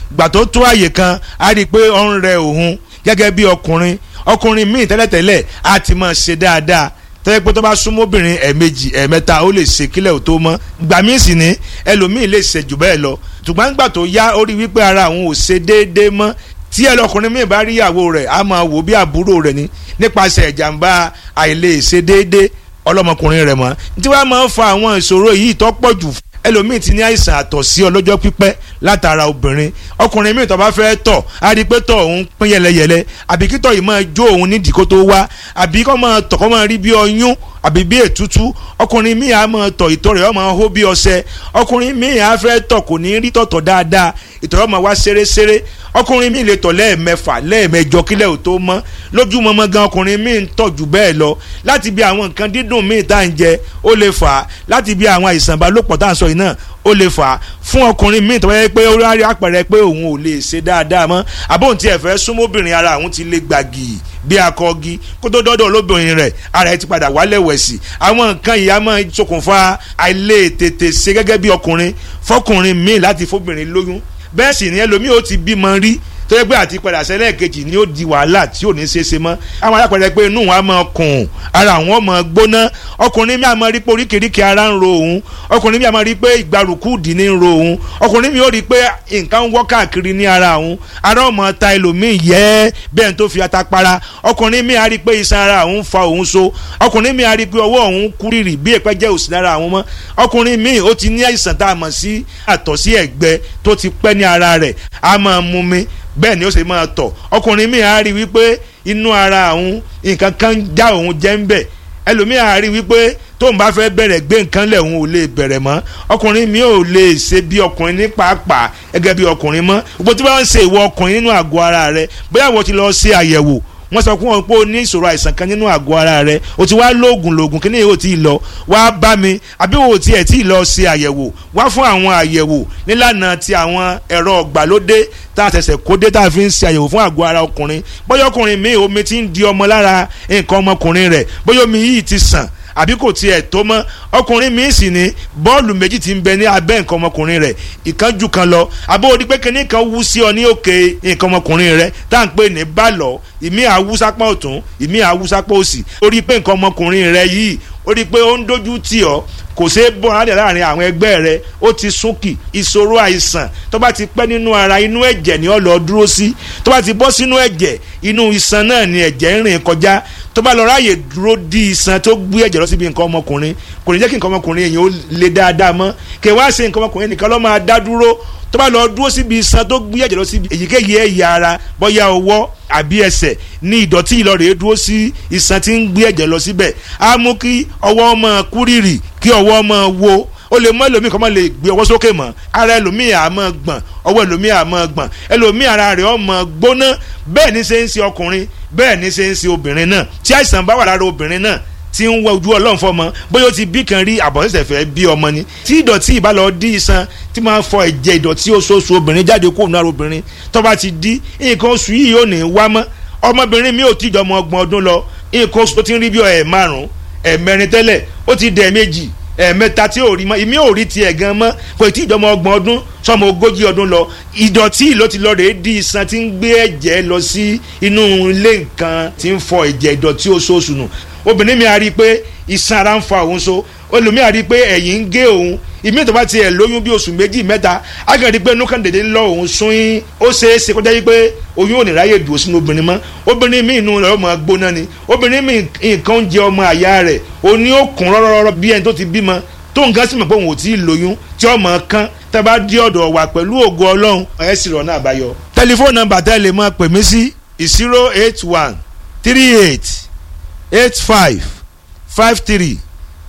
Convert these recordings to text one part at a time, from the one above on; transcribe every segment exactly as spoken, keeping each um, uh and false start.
gbà tó tó àyè kan á rí i pé ó ń rẹ òun gẹ́gẹ́ bí ọkùnrin ọkùnrin míì tẹ́lẹ̀tẹ́lẹ̀ á ti máa ṣe dáadáa tẹ́lẹ̀ pé tó bá súnmọ́ obìnrin ẹ̀ẹ̀mejì ẹ̀ẹ̀mẹ́ta ó lè ṣe kílẹ̀ ò tó mọ́ gbà míì sì ní ẹlòmíì lè ṣe jù bẹ́ẹ̀ lọ ṣùgbọ́n gbà tó yá ó rí wípé ara àwọn ò ṣe déédéé mọ́ tí ẹlọkùnrin míì bá rí ìyàwó rẹ̀ á máa wò bí àbúrò rẹ̀ ní nípasẹ̀ ìjàmbá àìlè ṣe déédéé ọlọ́mọkùnrin rẹ̀ mọ́ tí wàá máa ń fa àwọn ìṣòro yìí tó pọ̀ jù ẹlòmíì ti ní àìsàn àtọ̀sí ọlọ́jọ́ pípẹ́ látara obìnrin ọkùnrin míì tó bá fẹ́ tọ̀ á rí i pé tọ̀ òun pín yẹlẹyẹlẹ àbí kítọ̀ yìí máa jó òun nídìí kó tó wá àbí kó máa tọ̀ kó máa rí bí ọyún àbí bí ètútú ọkùnrin míì á máa tọ̀ ìtọ̀ rẹ̀ ó máa hó bí ọṣẹ ọkùnrin míì á fẹ́ tọ̀ kò ní rí tọ̀tọ̀ dáadáa ìtọ̀ rẹ̀ ó máa wá ṣeréṣeré ọkùnrin míì lè tọ̀ lẹ́ẹ̀mẹ́fà lẹ́ẹ̀mẹ́jọ kílẹ̀ ò tó mọ́ lójúmọmọ gan ọkùnrin míì ń tọ̀ jù bẹ́ẹ̀ lọ láti bí àwọn nǹkan dídùn míì tá à ń jẹ ó lè fà á láti bí àwọn àìsàn ìbálòpọ̀ tá à ń sọ yìí náà ó lè fà á fún ọkùnrin míì tó yẹ pé ó rárí àpẹẹrẹ pé òun ò lè ṣe dáadáa mọ́ àbóhùn tí ẹ fẹ́ súnmọ́ obìnrin ara òun ti lè gbàgì bí akọgi kó tó dọ́dọ̀ olóbìnrin rẹ̀ ara ẹ ti padà wálẹ̀ wẹ̀sì àwọn nǹkan yìí á máa ṣokùnfà àìlè tètè ṣe gẹ́gẹ́ bí ọkùnrin fọkùnrin míì láti fóbìnrin lóyún bẹ́ẹ̀ sì ni ẹlòmíì ó ti bímọ rí tó yẹ pé àti padà sẹ́lẹ̀ kejì ni ó di wàhálà tí ò ní ṣe é ṣe mọ́ àwọn alápẹ̀rẹ̀ pé inú wọn á máa kùn ara wọn máa gbóná ọkùnrin mi á máa rí pé oríkèéríkèé ara ń ro òun ọkùnrin mi á máa rí pé ìgbàrúkúdì ní ń ro òun ọkùnrin mi ó rí pé nǹkan ń wọ́ káàkiri ní ara òun ara ọmọ ta ẹlòmíì yẹ bẹ́ẹ̀ tó fi ata para ọkùnrin mi á rí pé iṣan ara òun fa òun so ọkùnrin mi á rí pé ọwọ́ òun kúrìrì bí èpẹ́ jẹ́ òsì lára àwọn mọ́ ọkùnrin mi ó ti ní àìsàn tá a mọ̀ sí àtọ̀sí ẹ̀gbẹ tó ti pẹ́ ní ara rẹ̀ á máa mú mi bẹ́ẹ̀ ni ó ṣe máa tọ̀ ọkùnrin mi á rí wípé inú ara òun nǹkan kan já òun jẹ́ ń bẹ̀ ẹlòmíì á rí wípé tóun bá fẹ́ bẹ̀rẹ̀ gbé nǹkan lẹ̀ òun ò lè bẹ̀rẹ̀ mọ́ ọkùnrin mi ò lè ṣe bí ọkùnrin ní pàápàá gẹ́gẹ́ bí ọkùnrin mọ́ gbogbo tí wọ́n ń ṣe ìwọ ọkùnrin nínú àgọ́ ara rẹ bóyá wọ́n ti lọ ṣe àyẹ̀wò wọ́n sọ fún wọn pé o ní ìṣòro àìsàn kan nínú àgọ́ ara rẹ o ti wá lóògùn lóògùn kí ni yóò ti lọ wá bá mi àbí o ti ẹ̀ tí ì lọ ṣe àyẹ̀wò wá fún àwọn àyẹ̀wò nílànà ti àwọn ẹ̀rọ ọ̀gbàlódé tá a ṣẹ̀ṣẹ̀ kó dé tá a fi ń ṣe àyẹ̀wò fún àgọ́ ara ọkùnrin bóyá ọkùnrin mi omi ti ń di ọmọ lára nǹkan ọmọkùnrin rẹ̀ bóyá omi yìí ti sàn àbí kò tiẹ̀ tó mọ́ ọkùnrin mi sì ní bọ́ọ̀lù méjì ti ń bẹ ní abẹ́ nǹkan ọmọkùnrin rẹ̀ ìkan jù kan lọ àbó odi pé kíní kan wú sí ọ ní òkè nǹkan ọmọkùnrin rẹ̀ tá à ń pè ní bàlọ́ ìmí àwùsápá ọ̀tún ìmí àwùsápá òsì ó rí pé nǹkan ọmọkùnrin rẹ̀ yìí ó rí pé ó ń dojú tì ọ́ kò ṣeé bọ́ alẹ́ láàrin àwọn ẹgbẹ́ rẹ̀ ó ti súnkì ìṣòro àìsàn tó bá ti pẹ́ nínú ara inú ẹ̀jẹ̀ ni ó lọ dúró sí tó bá ti bọ́ sínú ẹ̀jẹ̀ inú iṣan náà ni ẹ̀jẹ̀ ń rìn kọjá tó bá lọ ráàyè dúró di iṣan tó gbé ẹ̀jẹ̀ lọ síbi nǹkan ọmọkùnrin kò ní jẹ́ kí nǹkan ọmọkùnrin èèyàn ó le dáadáa mọ́ kí wá ṣe nǹkan ọmọkùnrin nìkan ló máa dá dúró tó bá lọ dúró síbi iṣan tó gbé ẹ̀jẹ̀ lọ síbi èyíkéyìí ẹ̀yà ara bóyá ọwọ́ àbí ẹsẹ̀ ní ìdọ̀tí ìlọrẹ̀ dúró sí iṣan tí ń gbé ẹ̀jẹ̀ lọ síbẹ̀ á mú kí ọwọ́ máa kúrìrì kí ọwọ́ máa wo ó lè mọ ẹlòmíì kọ́ máa lè gbé ọwọ́ sókè mọ́ ara ẹlòmíì á máa gbọ̀n ọwọ́ ẹlòmíì á máa gbọ̀n ẹlòmíì ara rẹ̀ ó máa gbóná bẹ́ẹ̀ ní ṣe ń ṣe ọkùnrin bẹ́ẹ̀ ní ṣe ń ṣe obìnrin náà tí àìsàn bá wà lára obìnrin náà tí ń wọ ojú ọlọ́run fọmọ bóyá ó ti bí kan rí àbọ̀sẹ̀sẹ̀ fẹ́ bí ọmọ ni tí ìdọ̀tí ìbálò dí iṣan tí máa ń fọ ẹ̀jẹ̀ ìdọ̀tí oṣooṣù obìnrin jáde kó nínú ara obìnrin tó bá ti dí nǹkan oṣù yìí yóò ní wá mọ́ ọmọbìnrin mi ò tí ìjọmọ ọgbọ̀n ọdún lọ nǹkan oṣù tó ti ń rí bí ẹ̀ márùn-ún ẹ̀ mẹ́rin tẹ́lẹ̀ ó ti dẹ̀ méjì ẹ̀ẹ̀mẹ́ta tí ò rí mọ́ ìmí ò rí tiẹ̀ gan mọ́ kò tí ìjọmọ ọgbọ̀n ọdún sọmọ ogójì ọdún lọ ìdọ̀tí ló ti lọ rèé di iṣan tí ń gbé ẹ̀jẹ̀ lọ sí inú ilé nǹkan tí ń fọ ẹ̀jẹ̀ ìdọ̀tí oṣooṣù nù obìnrin mi a rí i pé iṣan ara ń fa òun so olùmí a rí i pé ẹ̀yìn ń gé òun ìmí tó bá tiẹ̀ lóyún bí oṣù méjì mẹ́ta a kàn rí i pé inú kan dédé lọ òun sún yín ó ṣeé ṣe kó jẹ́ pé oyún ò ní ráyè dùn sínú obìnrin mọ́ obìnrin mi inú rẹ̀ ó máa gbóná ni obìnrin mi nǹkan ń jẹ ọmọ àyà rẹ̀ òní ó kún rọ́rọ́rọ́ bí ẹni tó ti bímọ tó nǹkan sì mọ̀ pé òun ò tí ì lóyún tí ọmọ kan tẹ́ bá dí ọ̀dọ̀ wà pẹ̀lú ògo ọlọ́run ẹ̀ sì rọ̀ náà àbáyọ. tẹlifóònù nọ́mbà tẹ́ lè máa pè mí sí zero eight one three eight eight five five three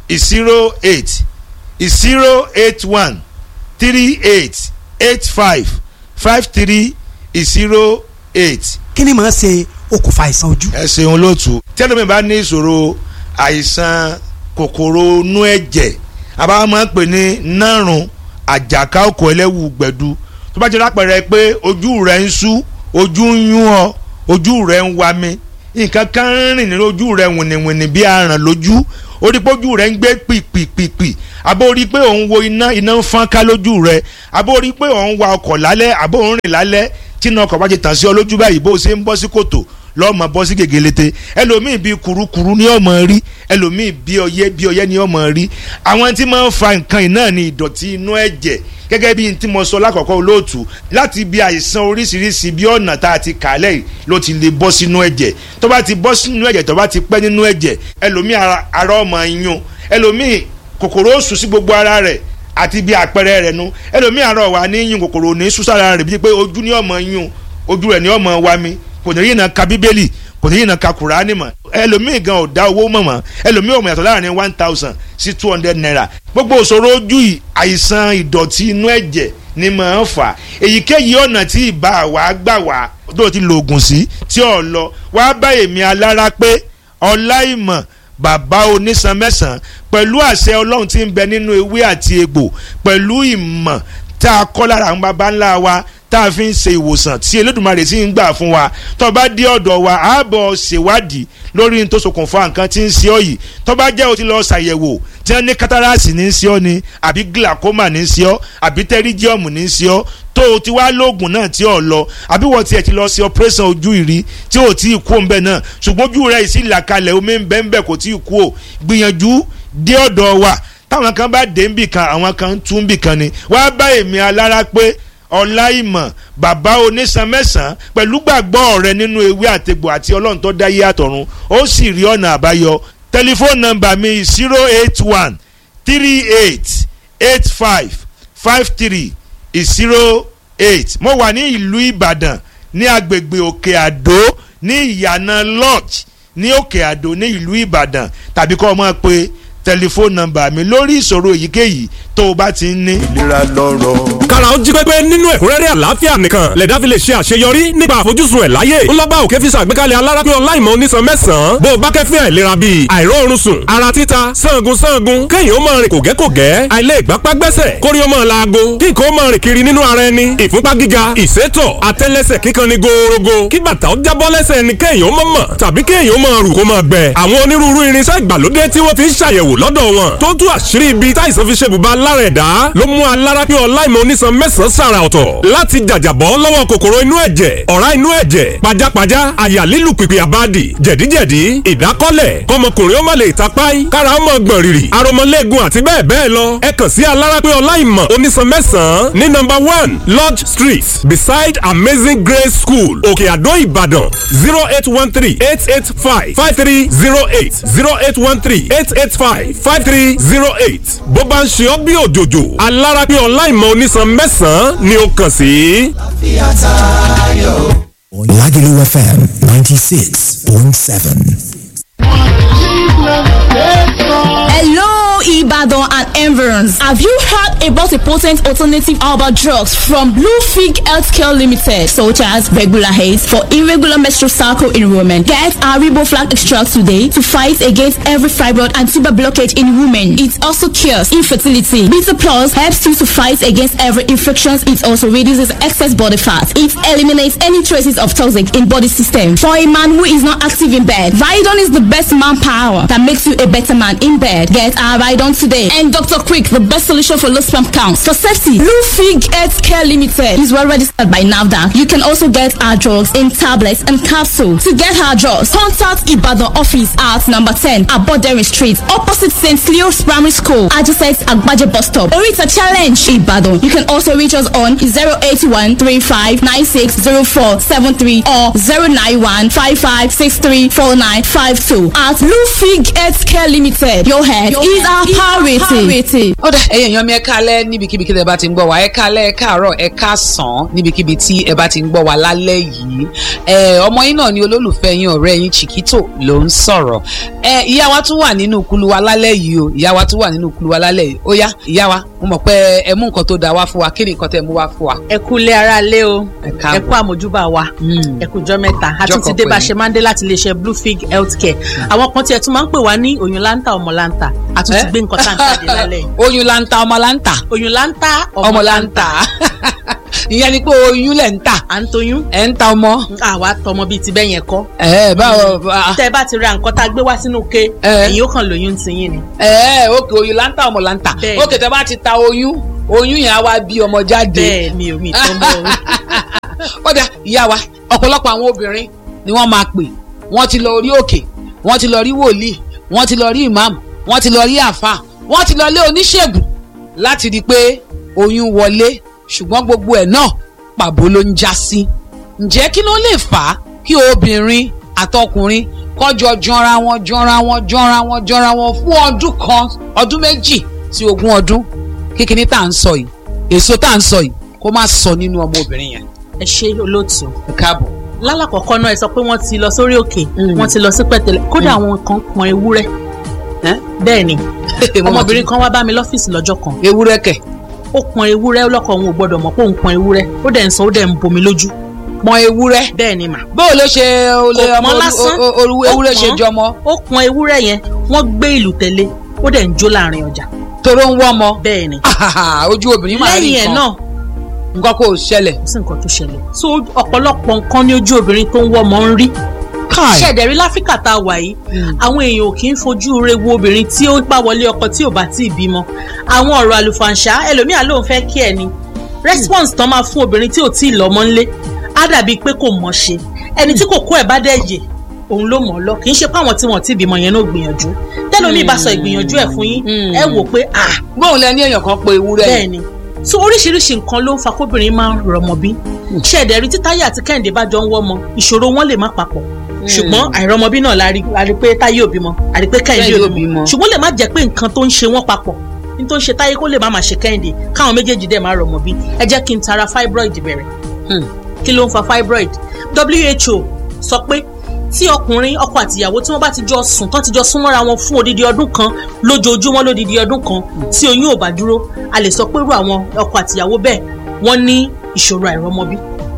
zero eight zero eight one three eight eight five five three zero eight. kí ni màá ṣe okùnfà àìsàn ojú. ẹ ṣeun lóòtú tí ẹlòmíì bá ní ìṣòro àìsàn kòkòrò inú ẹ̀jẹ̀ àbá máa ń pè ní nárùn àjàká òkò ẹlẹ́wù gbẹ̀du tó bá jẹ́ lápẹ̀rẹ̀ pé ojú rẹ̀ ń sú ojú ń yún ọ ojú rẹ̀ ń wá mi nǹkan kan rìn ní ojú rẹ wìnìwìnì bí aràn lójú orí pé ojú rẹ ń gbé pìpìpìpì àbó orí pé òun wo iná iná ń fọ́n ká lójú rẹ àbó orí pé òun wa ọkọ̀ lálẹ́ àbó òun rìn lálẹ́ tí iná ọkọ̀ bá ti tàn sí ọ lójú báyìí bó ṣe ń bọ́ sí kòtò lọ́mọ bọ́ sí gègélete ẹlòmíì bíi kurukuru ní ọmọ rí ẹlòmíì bíi ọyẹ́ bíi ọyẹ́ ní ọmọ rí àwọn tí máa ń fa nǹkan yìí náà ní ìdọ̀tí inú ẹ̀jẹ̀ gẹ́gẹ́ bí n tí mo sọ lákọ̀ọ́kọ́ olóòtú láti bí àìsàn oríṣiríṣi bí ọ̀nà tá a ti kà lẹ́yìn ló ti lè bọ́ sínú ẹ̀jẹ̀ tó bá ti bọ́ sínú ẹ̀jẹ̀ tó bá ti pẹ́ nínú ẹ̀jẹ̀ ẹlòmíì ara ọmọ yún ẹlòmíì kòkòrò ó sùn sí gbogbo ara rẹ̀ àti bí àpẹẹrẹ rẹ̀ nu ẹlòmíì ara wà ní yún kòkòrò ní sùn sára rẹ̀ bíi pé ojú ní ọmọ yún ojú rẹ̀ ní ọmọ wa mi kò ní yìí náà ka bíbélì kò ní yìí náà ka kùránì mọ́ ẹlòmíì gan ò dá owó mọ̀ mọ́ ẹlòmíì ò mọ̀ yàtọ̀ láàrin one thousand sí two hundred naira gbogbo òṣòro ojú àìsàn ìdọ̀tí inú ẹ̀jẹ̀ ni màá fà èyíkéyìí ọ̀nà tí ìbá wa gbà wá tó ti lo oògùn sí tí ò lọ wá bá èmi alára pé Ọláìmọ̀ bàbá onísan mẹ́sàn-án pẹ̀lú àṣẹ Ọlọ́run tí ń bẹ nínú ewé àti egbò pẹ̀lú ìmọ̀ tá a kọ́ lára àwọn baba ńlá wa tá a fi ń ṣe ìwòsàn tí Elédùmarè sì ń gbà fún wa tó bá dé ọ̀dọ̀ wa á bọ̀ ṣèwádìí lórí tó ṣokùnfà nǹkan tí ń ṣe ọ́ yìí tó bá jẹ́ o ti lọ ṣàyẹ̀wò tí wọ́n ní kátàràsì ní í ṣe ọ́ ni àbí glaucoma ní í ṣe ọ́ àbí tẹ́ríjíọ̀mù ní í ṣe ọ́ tó o ti wá lóògùn náà tí ò lọ àbí wọ́n tiẹ̀ ti lọ sí operation ojú ìrí tí ò tí ì kú òun bẹ́ẹ̀ náà ṣùgbọ́n ojú rẹ̀ sì là kalẹ̀ omi ń bẹ́ẹ̀ ń bẹ́ẹ̀ kò tí ì kú ò gbìyànjú dé ọ̀dọ̀ wa táwọn kan bá dé ń bì kan àwọn kan tún bì kan ni wá bá èmi alára pé Ọláìmọ̀ bàbá onísan mẹ́sàn-án pẹ̀lú gbàgbọ́ rẹ nínú ewé àtegbò àti Ọlọ́run tó dáyé àtọ̀run ó sì rí ọ̀nà àbáyọ tẹlifóònù nọ́mbà mi zero eight one three eight eight five five three zero eight mo wà ní ìlú Ìbàdàn ní agbègbè Òkè Àdó ní ìyànà lodge ní Òkè Àdó ní ìlú Ìbàdàn tàbí kọ́ ọ mọ̀ pé tẹlifóònù nọ́mbà mi lórí ìṣòro èyíkéyìí tó o bá ti ń ní. ìlera lọ́rọ̀. kára ó jí pépé nínú ẹ̀kúnrẹ́rẹ́ àlàáfíà nìkan lẹ̀dá fi lè ṣe àṣeyọrí nípa àfojúsùn ẹ̀ láyé. ńlọ́gbà òkè fi ṣàgbékalẹ̀ alárápín Ọláìmọ̀ onísan mẹ́sàn-án bó o bá kẹ́fín àìlera bíi àìróorun sùn ara títa sangun sangun kéèyàn ó máa rìn kògẹ́kògẹ́ àìlè ìgbápá gbẹ́sẹ̀ kórí ó máa laago kí nǹkan ó máa rìn kiri nínú ara ẹni ìfúnpá gíga ìsétọ̀ àtẹ́lẹsẹ̀ kíkan ni gòòrògò kí bàtà ó jábọ́ lẹ́sẹ̀ ẹni kéèyàn ó máa mọ̀ tàbí kéèyàn ó máa rù kó máa gbẹ. àwọn onírúurú irinṣẹ́ ìgbàlódé tí wọ́n fi ń ṣàyẹ̀wò lọ́dọ̀ wọn tó tú àṣírí ibi táìsàn fi ṣe bùbá lára ẹ̀dá ló mú alárápín Ọláìmọ̀ onísan mẹ́sàn-án sàrà ọ̀tọ̀ láti jàjàbọ́ lọ́wọ́ kòkòrò inú ẹ̀jẹ̀ ọ̀rá inú ẹ̀jẹ̀ pajápajá àyà lílù pìpì àbádì jẹ̀díjẹ̀dí ìdákọ́lẹ̀ kọmọkùnrin ó má lè tapáì kára ó mọ̀ gbọ̀n rìrì aromọlẹ́gun àti bẹ́ẹ̀ bẹ́ẹ̀ lọ ẹ kàn sí alárápín Ọláìmọ̀ onísan mẹ́sàn-án ní nọ́mbà one Lodge Street beside Amazing Grace School Òkè Àdó Ìbàdàn zero eight one three eight eight five five three zero eight zero eight one three eight eight five five three zero eight bó bá ń ṣe ọ́ bí òjòjò alárápín Ọláìmọ̀ onísan mẹ́sàn-án ni ó kàn sí. Lagelu F M ninety-six point seven. Hello, Ibadan and environs. Have you heard about a potent alternative herbal drugs from Blue Fig Healthcare Limited, such as regular haze for irregular menstrual cycle in women? Get our Riboflax extract today to fight against every fibroid and tuber blockage in women. It also cures infertility. Beta Plus helps you to fight against every infection. It also reduces excess body fat. It eliminates any traces of toxic in body system. For a man who is not active in bed, Vidon is the best manpower that makes you a better man in bed. Get our Vidon today. And Doctor Quick, the best solution for low sperm counts. For safety, Blue Fig Healthcare Limited is well registered by NAFDAC. You can also get our drugs in tablets and capsules. To get our drugs, contact Ibadan office at number ten Abodere Street, opposite Saint Leo's Primary School, adjacent Agbaje bus stop. Or it's a challenge, Ibadan. You can also reach us on zero eight one three five nine six zero four seven three or zero nine one five five six three four nine five two. At Blue Fig Healthcare Limited, your head your is our priority. ó dà ẹ̀yin èèyàn mi ẹ káalẹ́ níbikíbi tí ẹ bá ti ń gbọ́ wá ẹ káalẹ́ ẹ káàárọ̀ ẹ káàsán níbikíbi tí ẹ bá ti ń gbọ́ wá lálẹ́ yìí ẹ ọmọ yín náà ni olólùfẹ́ yín ọ̀rẹ́ yín Chiquito ló ń sọ̀rọ̀ ẹ ìyá wa tún wà nínú kulu wa lálẹ́ yìí o ìyá wa tún wà nínú kulu wa lálẹ́ yìí ó yá ìyá wa mo mọ̀ pé ẹ mú nǹkan tó dáa wá fún wa kí ni nǹkan tẹ́ mú wá fún wa. ẹ kú lé ara lé o ẹ kú àmójúbà wa ẹ kú jọ́ mẹ́ta a tún ti dé bá ṣe máa ń dé láti iléeṣẹ́ Blue Fig Healthcare àwọn kan tí ẹ tún máa ń pè wá ní oyún láńtà ọmọ láńtà a tún ti gbé nǹkan tá à ń tàdé lálẹ́ yìí. oyún la ń ta ọmọ la ń tà. oyún la ń ta ọmọ la ń tà. ìyẹn ni pé oyún lẹ̀ ń tà. à ń toyún. ẹ̀ ń ta ọmọ. àwa tọmọ bíi ti bẹ́yẹn kọ́. ẹ báwo. tẹ bá ti ra nǹkan tá a gbé wá sínú ke ẹ̀yin ó kàn lóyún ti yín ni. ẹ òkè oyún la ń ta ọmọ la ń tà. òkè tẹ bá ti ta oyún oyún yẹn á wá bí ọmọ jáde. bẹ́ẹ̀ mi ò mi tó mọ oyún. ọ̀dà ìyá wa ọ̀pọ̀lọpọ̀ àwọn obìnrin ni wọ́n máa pè wọ́n ti lọ rí òkè wọ́n ti lọ rí wòlíì wọ́n ti lọ rí ìmáàmù wọ́n ti lọ rí àfà wọ́n ti lọ lé oníṣègùn láti rí i pé oyún wọlé ṣùgbọ́n gbogbo ẹ̀ náà pàbó ló ń já sí. ǹjẹ́ kí ló lè fà á kí obìnrin àtọkùnrin kọjọ jọra wọn jọra wọn jọra wọn jọra wọn fún ọdún kan ọdún méjì sí ogún ọdún kíkiní tá à ń sọ yìí èso tá à ń sọ yìí kó má sọ nínú ọmọbìnrin yẹn. ẹ ṣe olóòtú. ẹ káàbọ̀. lálàkọ̀kọ́ náà ẹ sọ pé wọ́n ti lọ sórí òkè wọ́n ti lọ sí pẹ̀tẹ́lẹ̀ kódà àwọn kan pọn ewúrẹ́. bẹ́ẹ̀ ni ọmọbìnrin kan wá bá mi lọ́fíìsì lọ́jọ́ kan. ewúrẹ́ kẹ̀. ó pọn ewúrẹ́ ọlọ́kọ̀ òun ò gbọ́dọ̀ mọ̀ pé òun pọn ewúrẹ́ ó dẹ̀ ń sọ ó dẹ̀ ń bomi lójú. pọn ewúrẹ́. bẹ́ẹ̀ ni mà. bóò ló ṣe olè ọmọ ewúrẹ́ ṣe jọmọ. ó pọn ewúrẹ́ yẹn wọ́n gbé ìlú tẹ̀lé ó dẹ̀ ń jó láàrin ọjà. toró ń wọ́ ọmọ. bẹ́ẹ̀ ni. ojú obìnrin máa rí nǹkan. lẹ́yìn ẹ̀ náà nǹkan kò ṣẹlẹ̀. kò sí nǹkan tó ṣẹlẹ̀. so ọ̀pọ̀lọpọ̀ nǹkan ní ojú obìnrin tó ń wọ́ ọmọ ń rí. ṣẹ̀dẹ̀rí láfíríkà tá a wà yìí àwọn èèyàn ò kì í fojú re wo obìnrin tí ó bá wọlé ọkọ tí ò bá tí ì bímọ. àwọn ọ̀rọ̀ àlùfàǹṣá ẹlòmíà lóun fẹ́ kí ẹ ni response tán máa fún obìnrin tí ò tí ì lọ́mọ ńlé á dàbí pé kò mọ̀ ṣe ẹni tí kò kó ẹ̀ bá dẹ̀ yè òun ló mọ̀ ọ́ lọ kì í ṣe pé àwọn tí wọ́n ti bímọ yẹn náà gbìyànjú tẹ́lómi bá sọ ìgbìyànjú ẹ̀ fún yín ẹ wò pé ah bóun lẹ ní èèyàn kan pé ewúrẹ́ bẹ́ẹ̀ ni so oríṣiríṣi nǹkan ló ń fa kóbìnrin máa ń rọmọ bí ṣẹ̀dẹ̀rí tí Táyé àti Kẹ́hìndé bá jọ ń wọ́mọ ìṣòro wọn lè má papọ̀ ṣùgbọ́n àìrọmọbí náà la rí pé Táyé ò bímọ a rí pé Kẹ́hìndé ò bímọ ṣùgbọ́n lè má jẹ́ pé nǹkan tó ń ṣe wọ́n papọ̀ ní tó ń ṣe Táyé kó lè má máa ṣe Kẹ́hìndé káwọn méjèèjì dẹ̀ máa rọmọ bí ẹ jẹ́ kí n tara fibroid bẹ̀rẹ̀ kí ló ń fa fibroid W H O sọ pé tí ọkùnrin ọkọ àtìyàwó tí wọ́n bá ti jọ sùn tán ti jọ sún mọ́ra wọn fún odidi ọdún kan lójoojúmọ́ lódidi ọdún kan tí oyún ò bá dúró a lè sọ pé irú àwọn ọkọ àtìyàwó bẹ́ẹ̀ wọ́n ní ìṣòro àìrọ́mọbí.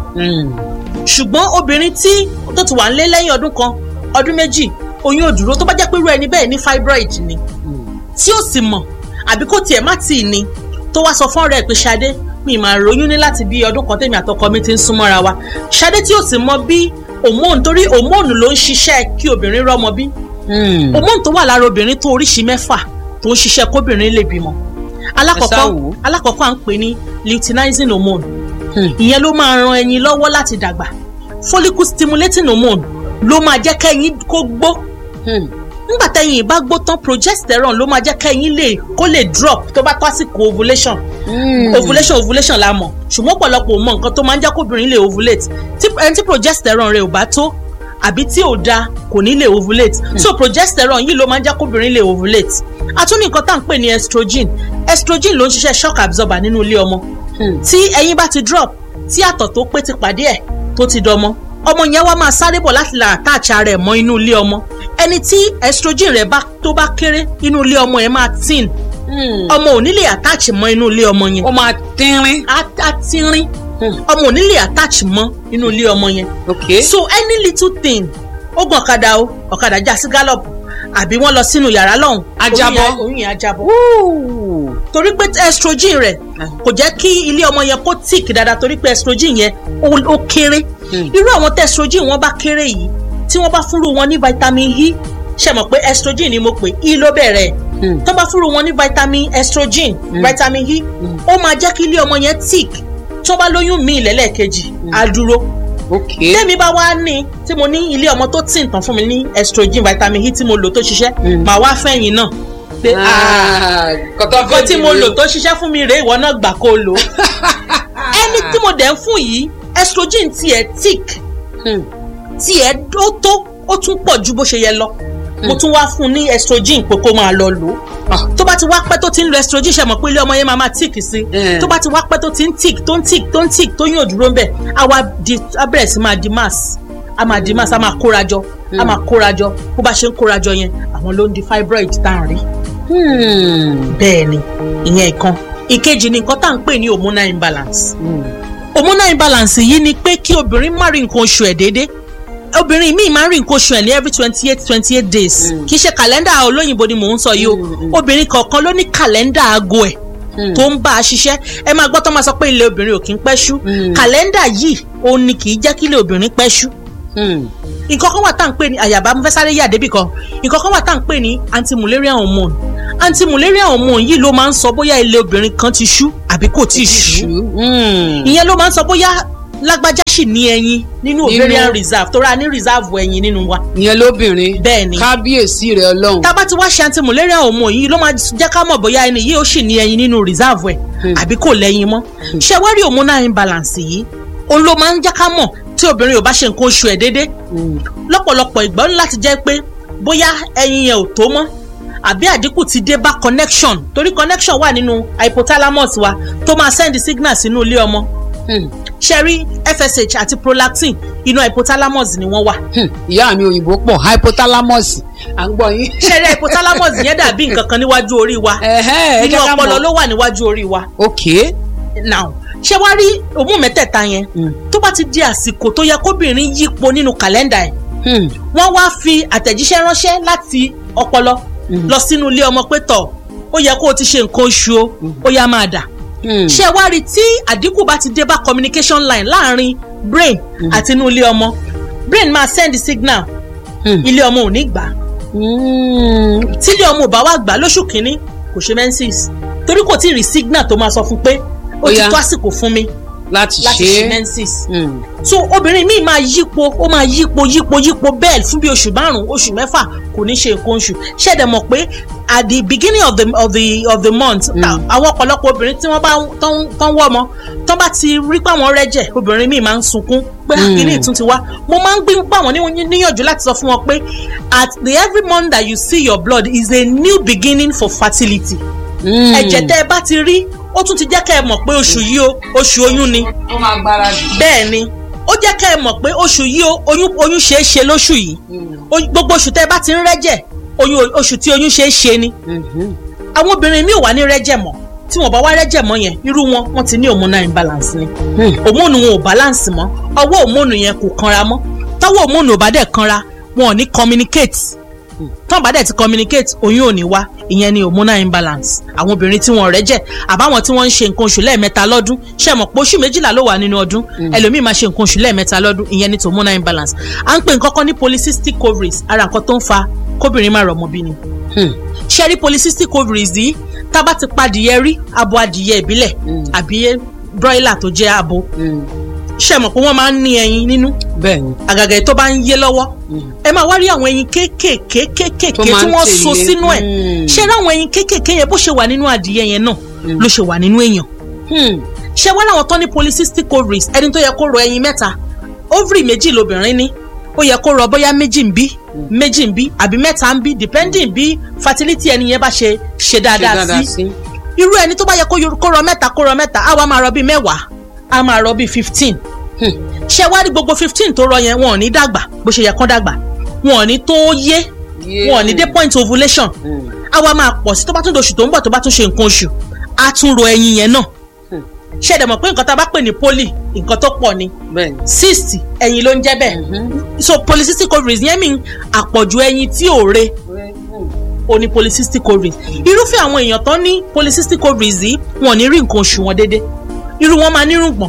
ṣùgbọ́n obìnrin tí tó ti wà ń lé lẹ́yìn ọdún kan ọdún méjì oyún ò dúró tó bá jẹ́ pé irú ẹni bẹ́ẹ̀ ní fibroid ni tí ó sì mọ̀ àbí kó tiẹ̀ má tì í ni tó wá sọ fún ọ̀rẹ́ ẹ̀ pé Ṣadé mi máa ròyún ní láti bí ọdún kan tèmi àtọkọ mi ti ń sún mọ́ra wa Ṣadé tí ó sì mọ bí hormone torí hormone ló ń ṣiṣẹ́ kí obìnrin rọ́mọ bí hormone tó wà lára obìnrin tó oríṣi mẹ́fà tó ń ṣiṣẹ́ kóbìnrin lè bímọ alákọ̀ọ́kọ́ alákọ̀ọ́kọ́ à ń pè ní luteinizing hormone ìyẹn ló máa ran ẹyin lọ́wọ́ láti dàgbà follicle stimulating hormone ló máa jẹ́ kẹ́yin kó gbó nígbà tẹ́yin ìbá gbó tán progesterone ló máa jẹ́ kẹ́yin lè kó lè drop tó bá tó àsìkò ovulation ovulation ovulation la mọ̀ ṣùgbọ́n ọ̀pọ̀lọpọ̀ mọ̀ nǹkan tó máa ń jẹ́ kóbìnrin lè ovulate tí ẹni tí progesterone rẹ̀ ò bá tó àbí tí ò da kò ní lè ovulate so progesterone yìí ló máa ń jẹ́ kóbìnrin lè ovulate a tún ní nǹkan tá à ń pè ní estrogen estrogen ló ń ṣiṣẹ́ shock absorber nínú ilé ọmọ tí ẹyin bá ti drop tí àtọ̀ tó pé ti pàdé ẹ̀ tó ti dọmọ ọmọ yẹn wá máa sáré bọ̀ láti là attach ara ẹ̀ mọ́ inú ilé ọmọ ẹni tí estrogen rẹ̀ bá tó bá kéré inú ilé ọmọ yẹn máa thin ọmọ ò ní lè attach mọ́ inú ilé ọmọ yẹn ó máa tínrín á tínrín ọmọ ò ní lè attach mọ́ inú ilé ọmọ yẹn okay so any little thing ó gun ọ̀kadà o ọ̀kadà já sí gallop àbí wọ́n lọ sínú yàrá lọ́hùn ajábọ́ oyún yẹn ajábọ́ torí pé estrogen rẹ̀ kò jẹ́ kí ilé ọmọ yẹn kó tick dáadáa torí pé estrogen yẹn ó kéré irú àwọn tí estrogen wọn bá kéré yìí tí wọ́n bá fúnru wọn ní vitamin E ṣe mọ̀ pé estrogen ni mo pè E ló bẹ̀rẹ̀ tó bá fúnru wọn ní vitamin estrogen vitamin E ó máa jẹ́ kí ilé ọmọ yẹn tick tó bá lóyún míì lẹ́lẹ́kejì á dúró okay tẹ́mi bá wá ní tí mo ní ilé ọmọ tó tì ń tàn fún mi ní estrogen vitamin E tí mo lò tó ṣiṣẹ́ màá wá fẹ́yìn náà pé nǹkan tí mo lò tó ṣiṣẹ́ fún mi rèé ìwọ náà gbà kó lò ẹni tí mo dẹ̀ ń fún yìí estrogen tiẹ̀ tick tiẹ̀ ó tó ó tún pọ̀ ju bó ṣe yẹ lọ mo tún wá fún ní estrogen pé kó máa lọ lò ó tó bá ti wá pẹ́ tó ti ń lo estrogen ṣe mọ̀ pé ilé ọmọ yẹn máa máa tick sí tó bá ti wá pẹ́ tó ti ń tick tó ń tick tó ń tick tó yàn dúró ń bẹ̀ á wá di á bẹ̀rẹ̀ sí máa di mass á máa di mass á máa kórajọ á máa kórajọ bó bá ṣe ń kórajọ yẹn àwọn ló ń di fibroid tá à ń rí. bẹ́ẹ̀ ni ìyẹn ìkan ìkejì ni nǹkan tá à ń pè ní hormonal imbalance hormonal imbalance yìí ni pé kí obìnrin má rí nǹkan oṣù ẹ̀ déédéé obìnrin míì máa ń rí nǹkan oṣù ẹ̀ ní every twenty eight twenty eight days kì í ṣe kàlẹ́ndà olóyìnbó ni mò ń sọ yìí o obìnrin kọ̀ọ̀kan ló ní kàlẹ́ndà aago ẹ̀ tó ń bá a ṣiṣẹ́ ẹ máa gbọ́ tó máa sọ pé ilé obìnrin ò kí ń pẹ́ ṣú kàlẹ́ndà yìí ó ní kì í jẹ́ kí ilé obìnrin pẹ́ ṣú nǹkan kan wà tá à ń pè ní àyàbá mo fẹ́ sáré yà débì kan nǹkan kan wà tá à ń pè ní anti-mullerian hormone anti-mullerian hormone yìí ló máa ń sọ bóyá ilé obìnrin kan ti ṣú àbí kò tí ì ṣú ìyẹn ló máa ń sọ bóyá lágbájá sì ní ẹyin nínú ovarian reserve tó ra ní reserve ẹyin nínú wa. ìyẹn lóbìnrin bẹ́ẹ̀ ni kábíyèsí rẹ̀ ọlọ́run. tábà tí wàá ṣe anti-mullerian hormone yìí ló máa jẹ́ ká mọ̀ bóyá ẹni yìí ó sì ní ẹyin nínú reserve ẹ̀ àbí kò lẹ́yìn mọ́. ṣé wá rí hormonal imbalance yìí òun ló máa ń jẹ́ ká mọ̀ tí obìnrin ò bá ṣe nǹkan oṣù ẹ̀ déédéé lọ́pọ̀lọpọ̀ ìgbà ní láti jẹ́ pé bóyá ẹyin yẹn ò tó mọ́ àbí àdínkù ti dé bá connection torí connection wà nínú hypothalamus wa tó máa send signal sínú ilé ọmọ ṣẹ́rí F S H àti prolactin inú hypothalamus ni wọ́n wà. ìyá mi òyìnbó pọ̀ hypothalamus à ń gbọ́ yín. ṣẹ́rí hypothalamus yẹn dàbí nǹkan kan níwájú orí wa inú ọpọlọ ló wà níwájú orí wa. ok now ṣé wàá rí òmù mẹ́tẹ̀ẹ̀ta yẹn tó bá ti di àsìkò tó yẹ kóbìnrin yípo nínú kàlẹ́ndà ẹ̀ wọ́n wá fi àtẹ̀jíṣẹ́ ránṣẹ́ láti ọpọlọ lọ sínú ilé ọmọ pé tọ̀ ó yẹ kó o ti ṣe nǹkan oṣù o ó yá máa dà ṣé wá rí tí àdínkù bá ti dé bá communication line láàrin brain àti inú ilé ọmọ brain máa send signal ilé ọmọ ò ní gbà tí ilé ọmọ ò bá wá gbà lóṣù kínní kò ṣe menses torí kò tí ì rí signal tó máa sọ fún pé ó ti tó àsìkò fún mi láti ṣe menses so obìnrin míì máa yípo ó máa yípo yípo yípo bẹ́ẹ̀ fún bí oṣù márùn-ún oṣù mẹ́fà kò ní ṣe nǹkan oṣù ṣẹ̀dẹ̀ mọ̀ pé at the beginning of the of the of the month àwọn ọ̀pọ̀lọpọ̀ obìnrin tí wọ́n bá tán wọ́ ọmọ tán bá ti rí pé àwọn rẹ́jẹ̀ obìnrin míì máa ń sunkún pé àkíní ìtún ti wá mo máa ń gbé gbà wọ́n níyànjú láti sọ fún wọn pé at the every month that you see your blood is a new beginning for fertility ẹ̀jẹ̀ tẹ́ ẹ bá ti rí ó tún ti jẹ́ kẹ́ ẹ mọ̀ pé oṣù yìí o oṣù oyún ni ó máa gbáradì bẹ́ẹ̀ ni ó jẹ́ kẹ́ ẹ mọ̀ pé oṣù yìí o oyún oyún ṣe é ṣe lóṣù yìí gbogbo oṣù tẹ́ ẹ bá ti ń rẹ́jẹ̀ oyún oṣù tí oyún ṣe é ṣe ni àwọn obìnrin mi ò wá ní rẹ́jẹ̀ mọ́ tí wọ́n bá wá rẹ́jẹ̀ mọ́ yẹn irú wọn wọ́n ti ní hormonal imbalance ni hormone wọn ò balance mọ́ ọwọ́ hormone yẹn kò kanra mọ́ tọ́wọ́ hormone ò bá dẹ̀ kanra wọn ò ní communicate tọ́n bá dẹ̀ ti communicate oyún ò ní wá ìyẹn ni hormonal imbalance àwọn obìnrin tí wọ́n rẹ́jẹ̀ àbáwọn tí wọ́n ń ṣe nǹkan oṣù lẹ́ẹ̀mẹ́ta lọ́dún ṣe mọ̀ pé oṣù méjìlá ló wà nínú ọdún ẹlòmíì máa ṣe nǹkan oṣù lẹ́ẹ̀mẹ́ta lọ́dún ìyẹn ni hormonal imbalance à ń pè nǹkan kan ní polycystic ovaries ara nǹkan tó ń fa kóbìnrin máa rọ̀mọ́ bí ni ṣe rí polycystic ovaries yìí tá a bá ti pa adìyẹ rí abo adìyẹ ìbílẹ̀ àbí broiler tó jẹ́ abo ṣe mọ̀ pé wọ́n máa ń ní ẹyin nínú àgàgà tó bá ń yé lọ́wọ́ ẹ máa wá rí àwọn ẹyin kéékèèké kéékèèké tí wọ́n so sínú ẹ̀ ṣé ráwọn ẹyin kéékèèké yẹn bó ṣe wà nínú adìyẹ yẹn náà ló ṣe wà nínú èèyàn ṣé wọ́n láwọn tán ní polycystic ovaries ẹni tó yẹ kó rọ ẹyin mẹ́ta ovary méjì lobìnrin ní ó yẹ kó rọ bóyá méjì ń bí méjì ń bí àbí mẹ́ta ń bí depending bí fertility ẹni yẹn bá ṣe ṣe dáadáa sí irú ẹni tó bá yẹ kó rọ mẹ́ta kó rọ mẹ́ta á wá máa rọ bíi mẹ́wàá á máa rọ bíi fifteen ṣé wá rí gbogbo fifteen tó rọ yẹn wọn ò ní dàgbà bó ṣe yẹ kán dàgbà wọn ò ní tó yé wọn ò ní dé point ovulation á wá máa pọ̀ sí tó bá tún doṣù tó ń bọ̀ tó bá tún ṣe nǹkan oṣù á tún rọ ẹyin yẹn náà ṣé ẹ̀dẹ̀ mọ̀ pé nǹkan tá a bá pè ní poly nǹkan tó pọ̀ ni cyst ẹyin ló ń jẹ́ bẹ́ẹ̀ so polycystic ovaries yẹn mean àpọ̀jù ẹyin tí ò re o ní polycystic ovaries irúfẹ́ àwọn èèyàn tán ní polycystic ovaries yìí wọn ò ní rí nǹkan oṣù wọn déédéé irú wọn máa nírùngbọ̀n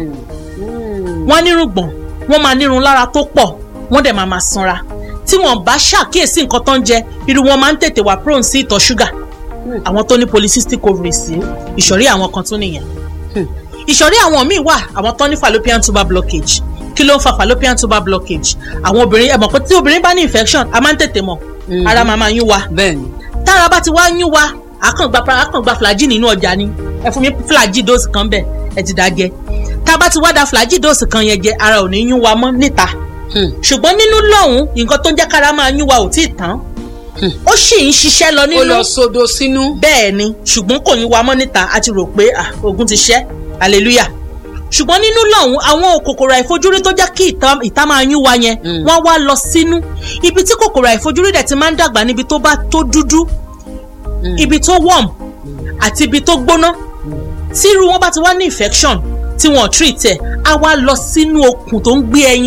wọ́n nírùngbọ̀n wọ́n máa nírun lára tó pọ̀ wọ́n dẹ̀ máa máa sanra tí wọ́n bá ṣàkíyèsí nǹkan tó ń jẹ irú wọn máa ń tètè wà prone sí ìtọ̀ ṣúgà àwọn tó ní polycystic ovaries ìṣọ̀rí àwọn kan tún nìyẹn ìṣọ̀rí àwọn míì wà àwọn tó ní fallopian tuber blockage kí ló ń fa fallopian tuber blockage àwọn obìnrin ẹ mọ̀ pé tí obìnrin bá ní infection a máa ń tètè mọ̀ ara máa máa yún wa tára bá ti wá yún wa àkàngbà àkàngbà flagyl nínú ọjà ni ẹ fún mi flagyl dose kan bẹ́ẹ̀ ẹ ti dá jẹ tá a bá ti wá da flagyl dose kan yẹn jẹ ara ò ní yún wa mọ́ níta ṣùgbọ́n nínú lọ́hùn nǹkan tó ń jẹ́ kára máa yún wa ò tí ì tán ó sì ń ṣiṣẹ́ lọ nínú ó lọ sodo sínú bẹ́ẹ̀ ni ṣùgbọ́n kò yún wa mọ́ níta a ti rò pé ogun ti ṣẹ́ hallelujah ṣùgbọ́n nínú lọ́hùn àwọn kòkòrò àìfojúrí tó jẹ́ kí ìta máa yún wa yẹn wọ́n wá lọ sínú ibi tí kòkòrò àìfojúrí dẹ̀ ti máa ń dàgbà níbi tó bá tó dúdú ibi tó warm àti ibi tó gbóná tí irú wọn bá ti wá ní infection tí wọn treat ẹ á wá lọ sínú okùn tó ń gbé ẹyin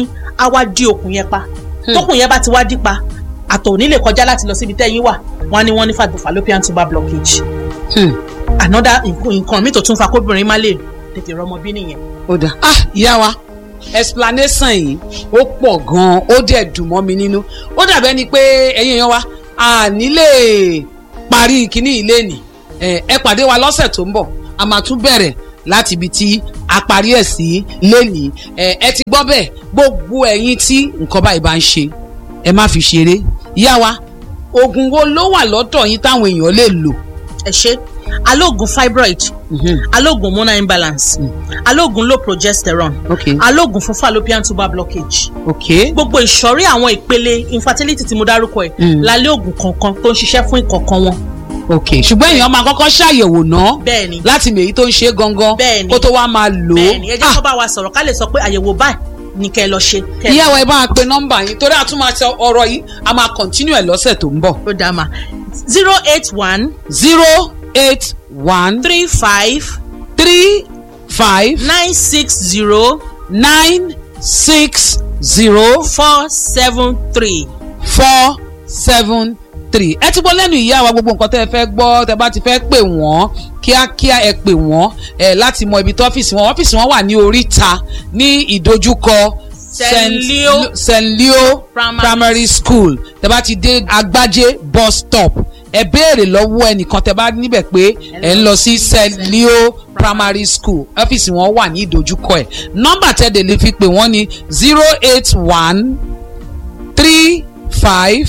á wá dí okùn yẹn pa tókùn yẹn bá ti wá dí pa àtọ̀ ò ní lè kọjá láti lọ síbi tẹ́yìn wà wọ́n á ní wọ́n ní fallopian tuber blockage. Hmm. another nǹkan mi tó tún fa kóbìnrin má lè tètè rọmọ bí nìyẹn. ó dà ah ìyá wa explanation yìí ó pọ̀ gan-an ó dẹ̀ dùn mọ́ mi nínú ó dàbẹ́ ni pé ẹ̀yin èèyàn wa a ní lè parí kíní ilé nì ẹ pàdé wa lọ́sẹ̀ tó ń bọ̀ a máa tún bẹ̀rẹ̀ láti ibi tí a parí ẹ̀ sí lẹ́nìí ẹ ti gbọ́ bẹ́ẹ̀ gbogbo ẹ̀yin tí nǹkan báyìí bá ń ṣe ẹ má fi ṣeré ìyá wa oògùn wo ló wà lọ́dọ̀ yín táwọn èèyàn lè lò. ẹ ṣe alóògùn fibroid alóògùn hormonal imbalance alóògùn low progesterone alóògùn fún fallopian tuber blockage gbogbo ìṣọ̀rí àwọn ìpele infertility tí mo dárúkọ ẹ̀ lálẹ́ oògùn kọ̀ọ̀kan tó ń ṣiṣẹ́ fún ìkọ̀ọ̀kan wọn. ok ṣùgbọ́n èèyàn máa kọ́kọ́ ṣàyẹ̀wò náà bẹ́ẹ̀ni láti mọ èyí tó ń ṣe gangan kó tó wá máa lò ó. bẹ́ẹ̀ni ẹ jẹ́ kó bá wa sọ̀rọ̀ ká lè sọ pé àyẹ̀wò báyìí ní kẹ́ ẹ lọ ṣe. ìyá wa ẹ bá wa pe nọ́mbà yín torí a tún máa sọ ọ̀rọ̀ yìí a máa continue ẹ̀ lọ́sẹ̀ tó ń bọ̀. ó dáa ma zero eight one zero eight one three five three five nine six zero nine six zero four seven three four seven three. ẹ ti gbọ́ lẹ́nu ìyá wa gbogbo nǹkan tẹ́ ẹ fẹ́ gbọ́ tẹ́ bá ti fẹ́ pè wọ́n kíákíá ẹ pè wọ́n ẹ láti mọ ibi tó ọ́fíìsì wọn ọ́fíìsì wọn wà ní oríta ní ìdojúkọ Saint Leo Primary School tẹ́ bá ti dé Agbájé bus stop ẹ béèrè lọ́wọ́ ẹnìkan tẹ́ bá níbẹ̀ pé ẹ ń lọ sí Saint Leo Primary School ọ́fíìsì wọn wà ní ìdojúkọ ẹ̀ nọ́mbà tẹ́lẹ̀ lè fi pè wọ́n ní zero eight one three five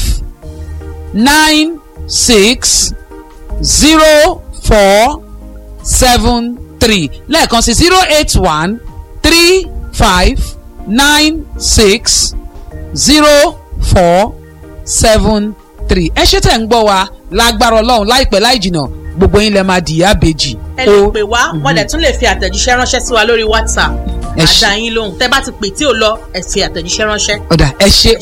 nine six zero four seven three lẹ́ẹ̀kan sí zero eight one three five nine six zero four seven three. ẹ ṣe tẹ̀ ń gbọ́ wa lágbára ọlọ́run láìpẹ́ láì jìnnà gbogbo yín lẹ máa dìyà bèjì. ẹ lè pè wá wọ́n dẹ̀ tún lè fi àtẹ̀jíṣẹ́ ránṣẹ́ sí wa lórí WhatsApp àdá yín lóhùn tẹ́ bá ti pè tí ò lọ ẹ fi àtẹ̀jíṣẹ́ ránṣẹ́. ọ̀dà ẹ ṣe.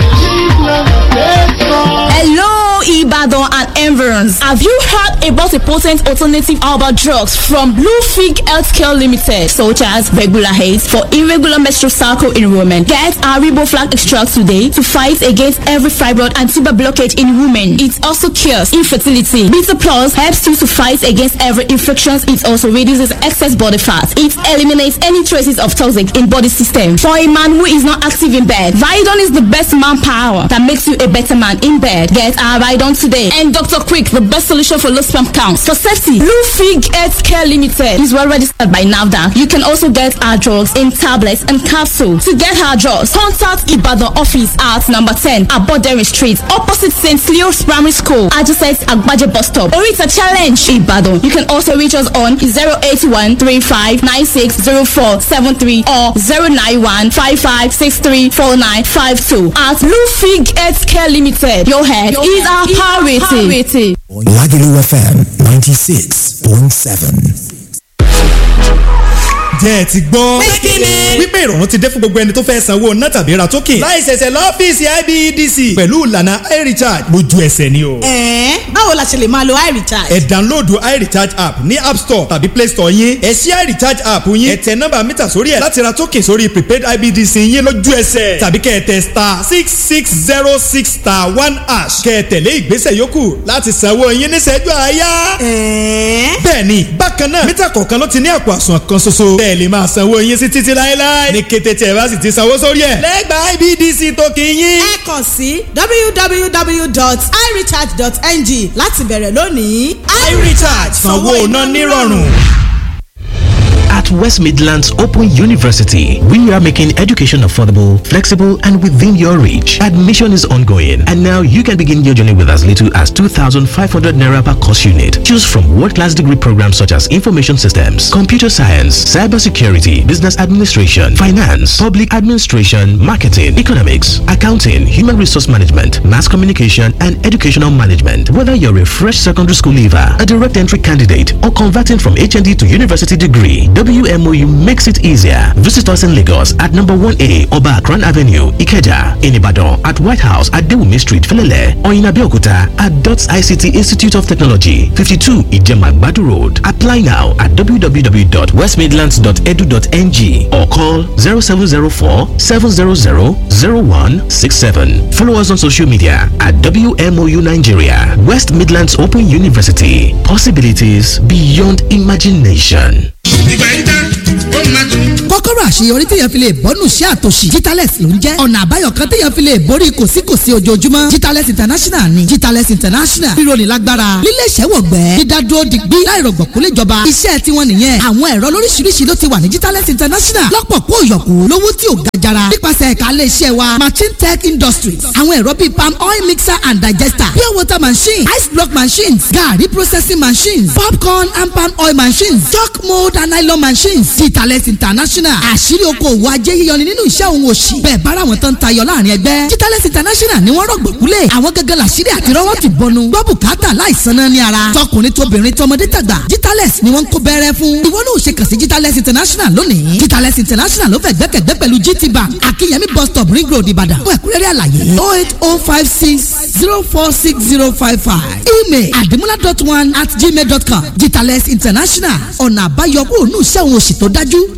Hello, Ibadan and environs. Have you heard about a potent alternative herbal drugs from Bluefig Healthcare Limited, such as regular haze for irregular menstrual cycle in women? Get our Riboflax extract today to fight against every fibroid and tuber blockage in women. It also cures infertility. Beta Plus helps you to fight against every infection. It also reduces excess body fat. It eliminates any traces of toxic in body system. For a man who is not active in bed, Vidon is the best manpower that makes you a better man in bed. Get our Vidon today. And Doctor Quick, the best solution for low sperm counts. For safety, Bluefig Healthcare Limited is well registered by NAFDAC. You can also get our drugs in tablets and capsules. To get our drugs, contact Ibadan office at number ten Abodere Street, opposite Saint Leo's Primary School, adjacent Agbaje bus stop. Or it's a challenge, Ibadan. You can also reach us on zero eight one three five nine six zero four seven three or zero nine one five five six three four nine five two. At Bluefig Healthcare Limited, your head your is our priority. Lagelu F M ninety-six point seven. jẹ́ ẹ ti gbọ́. wípé ìrọ̀rùn ti dé fún gbogbo ẹni tó fẹ́ sanwó ná tàbí ra token. láì ṣẹ̀ṣẹ̀ lọ́fíìsì I B E D C pẹ̀lú ìlànà iRecharge lójú ẹsẹ̀ ni o. ẹ̀ẹ́n báwo la ṣe lè máa lo iRecharge. ẹ download iRecharge app ní App Store tàbí Play Store yín. ẹ ṣí iRecharge app yín. ẹ tẹ nọ́mbà mítà sórí ẹ̀ láti ra token sórí prepaid I B E D C yín lójú ẹsẹ̀. tàbí kẹ́ ẹ tẹ star six six zero six star one hash. kẹ́ ẹ tẹ̀lé ìgbésẹ̀ yòókù láti sanwó yín níṣẹ́jú àáyá. ẹ̀ẹ́n bẹ́ẹ̀ni bákan náà mítà kọ̀ọ̀kan ló ti ní àpò àsùnwọ̀n kan ṣoṣo. bẹ́ẹ̀ lè máa sanwó yín sí títí láéláé ní kété tí ẹ bá sì ti sanwó sórí ẹ̀. lẹ́gbàá I B E D C tó kì í yín. ẹ kàn sí w w w dot i recharge dot n g láti bẹ̀rẹ̀ lónìí. iRecharge sanwó iná nírọ̀rùn. At West Midlands Open University, we are making education affordable, flexible, and within your reach. Admission is ongoing, and now you can begin your journey with as little as two thousand five hundred naira per course unit. Choose from world-class degree programs such as Information Systems, Computer Science, Cybersecurity, Business Administration, Finance, Public Administration, Marketing, Economics, Accounting, Human Resource Management, Mass Communication, and Educational Management. Whether you're a fresh secondary school leaver, a direct entry candidate, or converting from H N D to university degree, W W M O U makes it easier. Visit us in Lagos at number one A Oba Akran Avenue, Ikeja, in Ibadan at White House at Dewumi Street, Felele, or in Abeokuta at DOTS I C T Institute of Technology, fifty-two Ijemagbadu Road. Apply now at w w w dot west midlands dot e d u dot n g or call zero seven zero four seven zero zero zero one six seven. Follow us on social media at W M O U Nigeria, West Midlands Open University. Possibilities beyond imagination. kọ́kọ́rọ́ àṣeyọrí téèyàn fi lè bọ́nù sí àtòṣì Jitales ló ń jẹ́ ọ̀nà àbáyọ kan téèyàn fi lè borí kòsíkòsí ojoojúmọ́ Jitales International ni Jitales International rírọ̀lì lágbára lílé ìṣẹ́wọ̀gbẹ́ dídádúró digbí láìrọ̀gbọ̀kú léjọba iṣẹ́ tiwọn nìyẹn àwọn ẹ̀rọ lóríṣiríṣi ló ti wà ní Jitales International lọ́pọ̀ kó yọ̀kú lówó tí ò ga jara nípasẹ̀ ẹ̀ka ilé iṣẹ́ wa Machine Tech Industries àwọn ẹ̀rọ bíi palm oil mixer and digester pure water machine ice block machines garri processing machines popcorn and palm oil machines chalk mold and nylon machines Jitales International àṣírí okòwò ajé yíyọni nínú iṣẹ́ òun òṣì bẹ́ẹ̀ bára wọn tán tayọ láàrin ẹgbẹ́ Jitales International ni wọ́n rọ̀gbọ̀kúlẹ̀ àwọn gẹ́gẹ́ làṣírí àti rọ́wọ́ ti bọnu gbọ́ bùkátà láìsan náà ní ara tọkùnrin tóbìnrin tọmọdé tàgbà Jitales ni wọ́n ń kó bẹ́rẹ́ fún ìwọ náà ò ṣe kàn sí Jitales International lónìí Jitales International ló fẹ́ gbẹ́kẹ̀gbẹ́ pẹ̀lú G T Bank Akínyẹmí bus stop ring road Ìbàdàn fún ẹ̀kúnrẹ́rẹ́ àlàyé oh eight oh five six zero four six zero five five email adimula dot one at gmail dot com Jitales International ọ̀nà àbáyọ kúrò ní iṣẹ́ òun òṣì tó dájú